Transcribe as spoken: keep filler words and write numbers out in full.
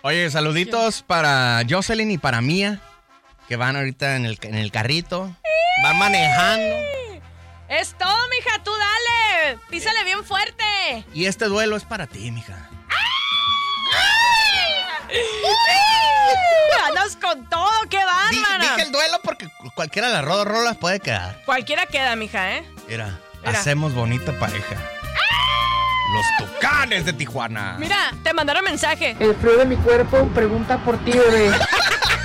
Oye, saluditos para Jocelyn y para Mía, que van ahorita en el, en el carrito. Van manejando. Es todo, mija, tú dale. Písale bien fuerte. Y este duelo es para ti, mija. Andas con todo, qué bárbara. Dije, dije el duelo porque cualquiera de las ro- rolas puede quedar. Cualquiera queda, mija, ¿eh? Mira, Mira. hacemos bonita pareja. Los Tucanes de Tijuana. Mira, te mandaron mensaje. El frío de mi cuerpo pregunta por ti, bebé.